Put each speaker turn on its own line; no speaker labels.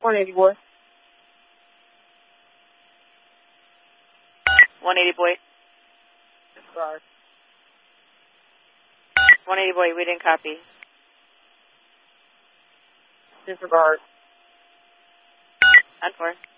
180 boy.
180 boy.
Disregard.
180 boy, we didn't copy.
Disregard.
On 4.